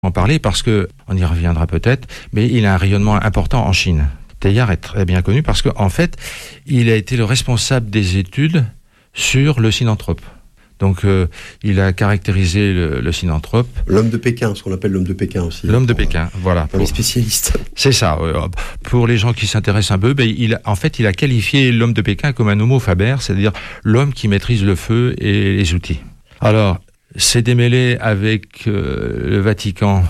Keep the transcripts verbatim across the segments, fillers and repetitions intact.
en parler parce que, on y reviendra peut-être, mais il a un rayonnement important en Chine. Teilhard est très bien connu parce qu'en fait, il a été le responsable des études sur le synanthrope. Donc, euh, il a caractérisé le, le synanthrope. L'homme de Pékin, ce qu'on appelle l'homme de Pékin aussi. L'homme de pour, Pékin, voilà. Pour les spécialistes. C'est ça. Euh, pour les gens qui s'intéressent un peu, ben, il, en fait, il a qualifié l'homme de Pékin comme un homo faber, c'est-à-dire l'homme qui maîtrise le feu et les outils. Alors, c'est démêlé avec euh, le Vatican.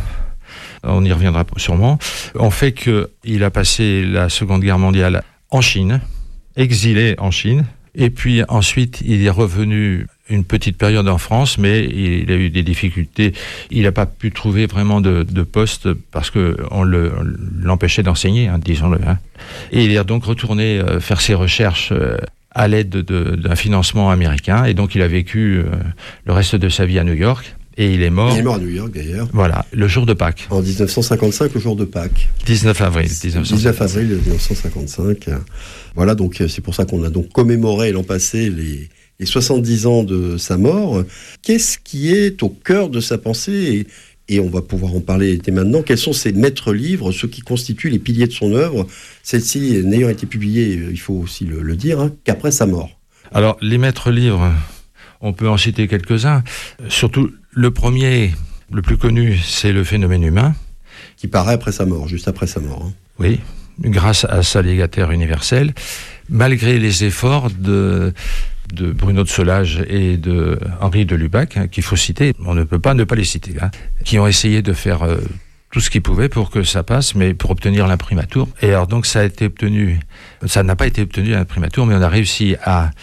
On y reviendra sûrement. On fait qu'il a passé la Seconde Guerre mondiale en Chine, exilé en Chine, et puis ensuite il est revenu une petite période en France, mais il a eu des difficultés. Il n'a pas pu trouver vraiment de, de poste parce qu'on le, on l'empêchait d'enseigner, hein, disons-le. Hein. Et il est donc retourné euh, faire ses recherches euh, à l'aide de, de, d'un financement américain, et donc il a vécu euh, le reste de sa vie à New York. Et il est mort. Il est mort à New York d'ailleurs. Voilà, le jour de Pâques. En dix-neuf cent cinquante-cinq, le jour de Pâques. dix-neuf avril. dix-neuf avril dix-neuf cent cinquante-cinq. Voilà, donc c'est pour ça qu'on a donc commémoré l'an passé les, les soixante-dix ans de sa mort. Qu'est-ce qui est au cœur de sa pensée et, et on va pouvoir en parler dès maintenant. Quels sont ses maîtres livres, ceux qui constituent les piliers de son œuvre, celle-ci n'ayant été publiée, il faut aussi le, le dire, hein, qu'après sa mort. Alors, les maîtres livres, on peut en citer quelques-uns. Surtout, le premier, le plus connu, c'est Le phénomène humain. Qui paraît après sa mort, juste après sa mort. Hein. Oui, grâce à sa légataire universelle, malgré les efforts de, de Bruno de Solage et de Henri de Lubac, hein, qu'il faut citer, on ne peut pas ne pas les citer, hein, qui ont essayé de faire euh, tout ce qu'ils pouvaient pour que ça passe, mais pour obtenir l'imprimatur. Et alors donc ça a été obtenu, ça n'a pas été obtenu l'imprimatur, mais on a réussi à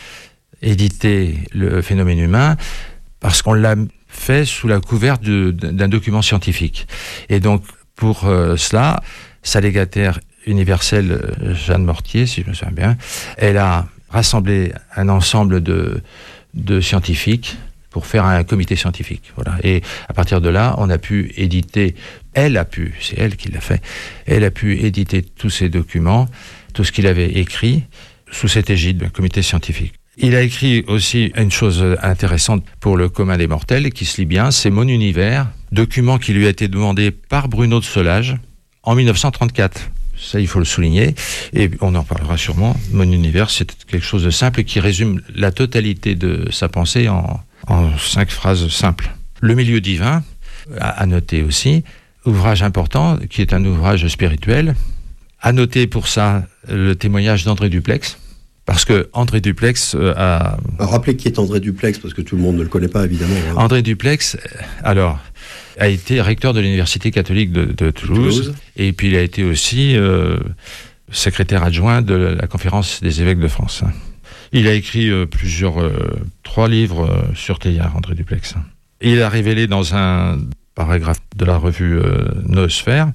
éditer Le phénomène humain parce qu'on l'a fait sous la couverte de, d'un document scientifique. Et donc, pour euh, cela, sa légataire universelle, Jeanne Mortier, si je me souviens bien, elle a rassemblé un ensemble de, de scientifiques pour faire un comité scientifique. Voilà. Et à partir de là, on a pu éditer, elle a pu, c'est elle qui l'a fait, elle a pu éditer tous ces documents, tout ce qu'il avait écrit, sous cette égide d'un comité scientifique. Il a écrit aussi une chose intéressante pour le commun des mortels, qui se lit bien, c'est Mon univers, document qui lui a été demandé par Bruno de Solage en dix-neuf cent trente-quatre. Ça, il faut le souligner, et on en parlera sûrement. Mon univers, c'est quelque chose de simple qui résume la totalité de sa pensée en, en cinq phrases simples. Le milieu divin, à, à noter aussi, ouvrage important, qui est un ouvrage spirituel. À noter pour ça le témoignage d'André Duplex, parce que André Duplex euh, a... Alors, rappelez qui est André Duplex, parce que tout le monde ne le connaît pas, évidemment. Hein. André Duplex, alors, a été recteur de l'Université catholique de, de Toulouse, Toulouse, et puis il a été aussi euh, secrétaire adjoint de la Conférence des évêques de France. Il a écrit euh, plusieurs, euh, trois livres euh, sur Teilhard, André Duplex. Il a révélé dans un paragraphe de la revue euh, Noosphère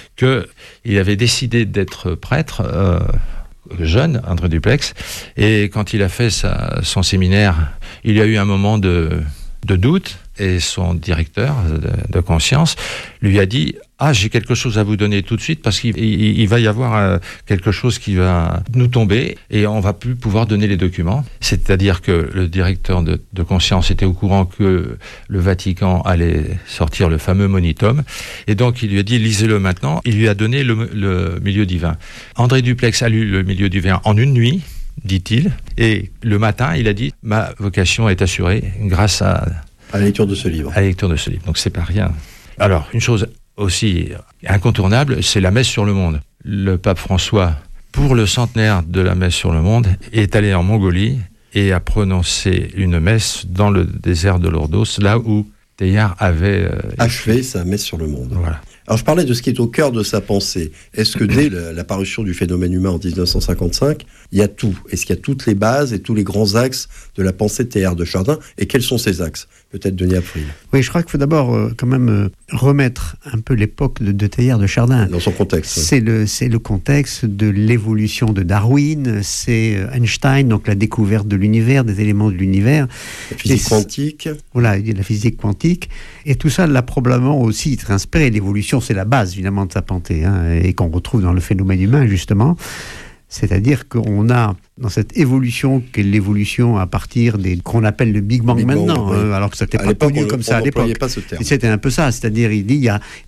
qu'il avait décidé d'être prêtre... Euh, jeune, André Duplex, et quand il a fait sa, son séminaire, il y a eu un moment de, de doute, et son directeur de, de conscience lui a dit « Ah, j'ai quelque chose à vous donner tout de suite, parce qu'il il, il va y avoir euh, quelque chose qui va nous tomber, et on va plus pouvoir donner les documents. » C'est-à-dire que le directeur de, de conscience était au courant que le Vatican allait sortir le fameux Monitum, et donc il lui a dit « Lisez-le maintenant ». Il lui a donné le, le milieu divin. André Duplex a lu le milieu divin en une nuit, dit-il, et le matin, il a dit « Ma vocation est assurée grâce à... » À la lecture de ce livre. À la lecture de ce livre, donc c'est pas rien. Alors, une chose aussi incontournable, c'est la messe sur le monde. Le pape François, pour le centenaire de la messe sur le monde, est allé en Mongolie et a prononcé une messe dans le désert de Lourdos, là où Teilhard avait... Euh, achevé sa messe sur le monde. Voilà. Alors je parlais de ce qui est au cœur de sa pensée. Est-ce que dès l'apparition du phénomène humain en dix-neuf cent cinquante-cinq, il y a tout? Est-ce qu'il y a toutes les bases et tous les grands axes de la pensée de Teilhard de Chardin? Et quels sont ces axes? Peut-être Denis April. Oui, je crois qu'il faut d'abord euh, quand même euh, remettre un peu l'époque de, de Teilhard de Chardin. Dans son contexte. C'est le, c'est le contexte de l'évolution de Darwin, c'est Einstein, donc la découverte de l'univers, des éléments de l'univers. La physique et, quantique. Voilà, la physique quantique. Et tout ça l'a probablement aussi inspiré. L'évolution, c'est la base, évidemment, de sa pensée, hein, et qu'on retrouve dans le phénomène humain, justement. C'est-à-dire qu'on a, dans cette évolution, qui est l'évolution à partir des qu'on appelle le Big Bang Big maintenant, Bang, oui. hein, alors que ça n'était À pas l'époque, connu on- comme on ça à n'employait l'époque. pas ce terme. Et c'était un peu ça, c'est-à-dire il dit il y a